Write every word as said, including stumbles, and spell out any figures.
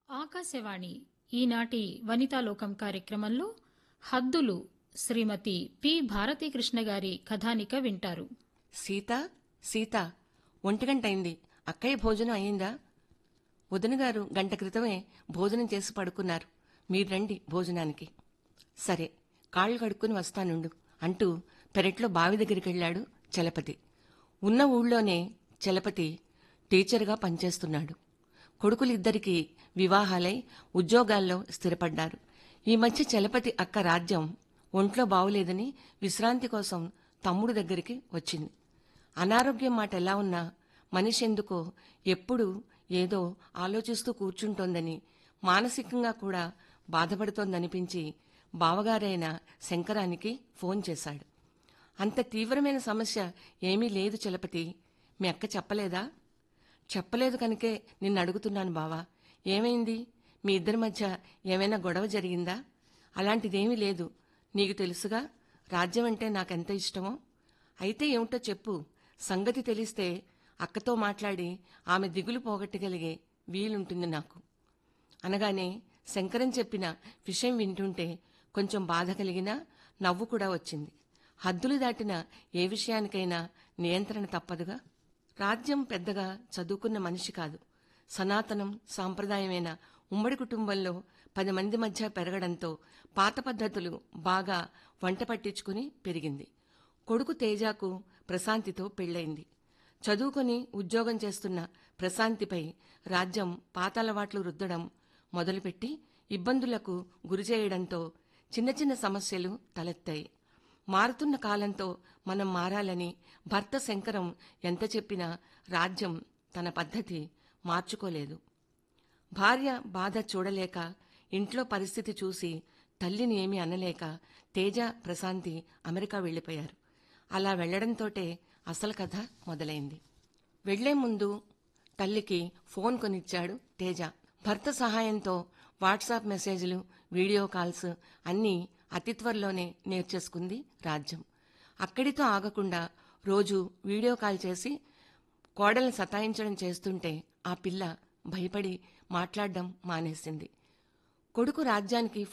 ఆకాశవాణి ఈనాటి వనితాలోకం కార్యక్రమంలో హద్దులు శ్రీమతి పి భారతీకృష్ణ గారి కథానిక వింటారు. సీత సీత ఒంటిగంటయింది. అక్కయ్య భోజనం అయిందా? వదినగారు గంట క్రితమే భోజనం చేసి పడుకున్నారు. మీరు రండి భోజనానికి. సరే, కాళ్ళు కడుక్కుని వస్తానుండు అంటూ పెరట్లో బావి దగ్గరికెళ్లాడు చలపతి. ఉన్న ఊళ్ళోనే చలపతి టీచర్గా పనిచేస్తున్నాడు. కొడుకులిద్దరికీ వివాహాలై ఉద్యోగాల్లో స్థిరపడ్డారు. ఈ మధ్య చలపతి అక్క రాజ్యం ఒంట్లో బావులేదని విశ్రాంతి కోసం తమ్ముడు దగ్గరికి వచ్చింది. అనారోగ్యం మాట ఎలా ఉన్నా మనిషి ఎందుకో ఎప్పుడూ ఏదో ఆలోచిస్తూ కూర్చుంటోందని, మానసికంగా కూడా బాధపడుతోందనిపించి బావగారైన శంకరానికి ఫోన్ చేశాడు. అంత తీవ్రమైన సమస్య ఏమీ లేదు చలపతి, మీ అక్క చెప్పలేదా? చెప్పలేదు కనుకే నిన్ను అడుగుతున్నాను బావా. ఏమైంది? మీ ఇద్దరి మధ్య ఏమైనా గొడవ జరిగిందా? అలాంటిదేమీ లేదు. నీకు తెలుసుగా రాజ్యం అంటే నాకెంత ఇష్టమో. అయితే ఏమిటో చెప్పు. సంగతి తెలిస్తే అక్కతో మాట్లాడి ఆమె దిగులు పోగొట్టగలిగే వీలుంటుంది నాకు అనగానే శంకరం చెప్పిన విషయం వింటుంటే కొంచెం బాధ కలిగినా నవ్వు కూడా వచ్చింది. హద్దులు దాటిన ఏ విషయానికైనా నియంత్రణ తప్పదుగా. రాజ్యం పెద్దగా చదువుకున్న మనిషి కాదు. సనాతనం సాంప్రదాయమైన ఉమ్మడి కుటుంబంలో పది మంది మధ్య పెరగడంతో పాత పద్ధతులు బాగా వంట పట్టించుకుని పెరిగింది. కొడుకు తేజాకు ప్రశాంతితో పెళ్లైంది. చదువుకుని ఉద్యోగం చేస్తున్న ప్రశాంతిపై రాజ్యం పాతలవాట్లు రుద్దడం మొదలుపెట్టి ఇబ్బందులకు గురిచేయడంతో చిన్న చిన్న సమస్యలు తలెత్తాయి. మారుతున్న కాలంతో మనం మారాలని భర్త శంకరం ఎంత చెప్పినా రాజ్యం తన పద్ధతి మార్చుకోలేదు. భార్య బాధ చూడలేక, ఇంట్లో పరిస్థితి చూసి తల్లిని ఏమీ అనలేక తేజ ప్రశాంతి అమెరికా వెళ్లిపోయారు. అలా వెళ్లడంతోటే అసలు కథ మొదలైంది. వెళ్లే ముందు తల్లికి ఫోన్ కొనిచ్చాడు తేజ. భర్త సహాయంతో వాట్సాప్ మెసేజ్లు, వీడియో కాల్స్ అన్నీ అతి త్వరలోనే నేర్చేసుకుంది రాజ్యం. అక్కడితో ఆగకుండా రోజు వీడియో కాల్ చేసి కోడల్ని సతాయించడం చేస్తుంటే ఆ పిల్ల భయపడి మాట్లాడడం మానేసింది. కొడుకు రాజ్యానికి